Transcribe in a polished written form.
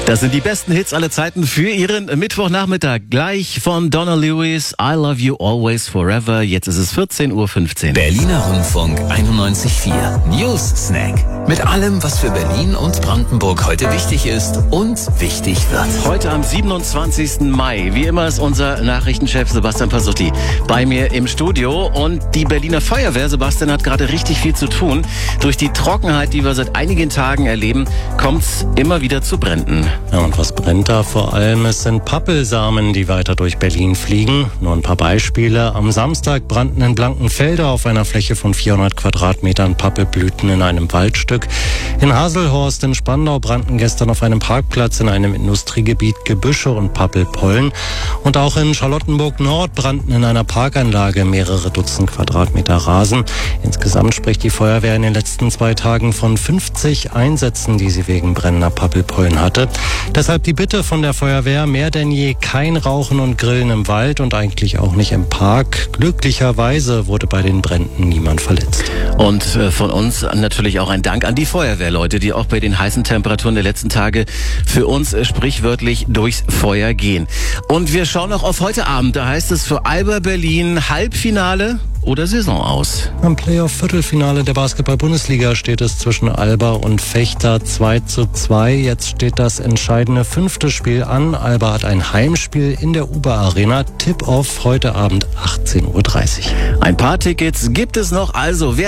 Das sind die besten Hits aller Zeiten für Ihren Mittwochnachmittag. Gleich von Donna Lewis, I Love You Always Forever. Jetzt ist es 14:15 Uhr. Berliner Rundfunk 91.4 News Snack. Mit allem, was für Berlin und Brandenburg heute wichtig ist und wichtig wird. Heute am 27. Mai. Wie immer ist unser Nachrichtenchef Sebastian Pasutti bei mir im Studio. Und die Berliner Feuerwehr, Sebastian, hat gerade richtig viel zu tun. Durch die Trockenheit, die wir seit einigen Tagen erleben, kommt es immer wieder zu Bränden. Ja, und was brennt da vor allem? Es sind Pappelsamen, die weiter durch Berlin fliegen. Nur ein paar Beispiele. Am Samstag brannten in Blankenfelde auf einer Fläche von 400 Quadratmetern Pappelblüten in einem Waldstück. In Haselhorst in Spandau brannten gestern auf einem Parkplatz in einem Industriegebiet Gebüsche und Pappelpollen. Und auch in Charlottenburg-Nord brannten in einer Parkanlage mehrere Dutzend Quadratmeter Rasen. Insgesamt spricht die Feuerwehr in den letzten 2 Tagen von 50 Einsätzen, die sie wegen brennender Pappelpollen hatte. Deshalb die Bitte von der Feuerwehr, mehr denn je kein Rauchen und Grillen im Wald und eigentlich auch nicht im Park. Glücklicherweise wurde bei den Bränden niemand verletzt. Und von uns natürlich auch ein Dank an die Feuerwehrleute, die auch bei den heißen Temperaturen der letzten Tage für uns sprichwörtlich durchs Feuer gehen. Und wir schauen noch auf heute Abend. Da heißt es für Alba Berlin Halbfinale oder Saison aus. Am Playoff-Viertelfinale der Basketball-Bundesliga steht es zwischen Alba und Vechta 2:2. Jetzt steht das entscheidende 5. Spiel an. Alba hat ein Heimspiel in der Uber-Arena. Tip-Off heute Abend 18:30 Uhr. Ein paar Tickets gibt es noch, also wer